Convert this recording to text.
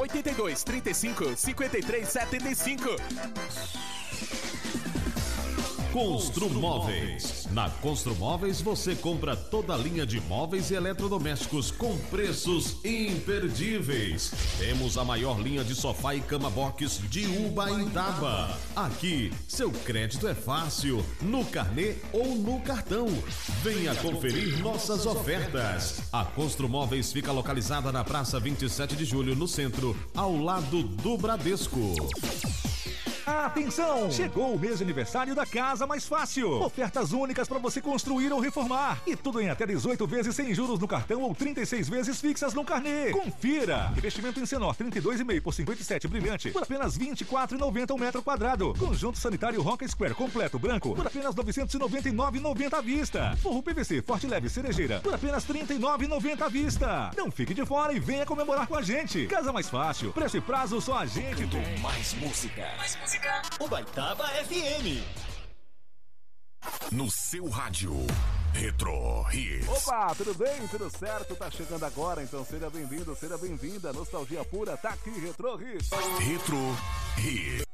82 35 53 75. Construmóveis. Na Construmóveis você compra toda a linha de móveis e eletrodomésticos com preços imperdíveis. Temos a maior linha de sofá e cama box de Ubaitaba. Aqui, seu crédito é fácil, no carnê ou no cartão. Venha conferir nossas ofertas. A Construmóveis fica localizada na Praça 27 de Julho, no centro, ao lado do Bradesco. Atenção! Chegou o mês de aniversário da Casa Mais Fácil. Ofertas únicas para você construir ou reformar. E tudo em até 18 vezes sem juros no cartão ou 36 vezes fixas no carnê. Confira! Investimento em Senor 32,5 por 57 brilhante por apenas R$ 24,90 um metro quadrado. Conjunto sanitário Roca Square completo branco por apenas R$ 999,90 à vista. Forro PVC Forte Leve Cerejeira por apenas R$ 39,90 à vista. Não fique de fora e venha comemorar com a gente. Casa Mais Fácil. Preço e prazo só a gente tem. Mais música. Mais música. Ubaitaba FM. No seu rádio, Retro Hits. Opa, tudo bem? Tudo certo? Tá chegando agora, então seja bem-vindo, seja bem-vinda. Nostalgia pura, tá aqui, Retro Hits. Retro Hits.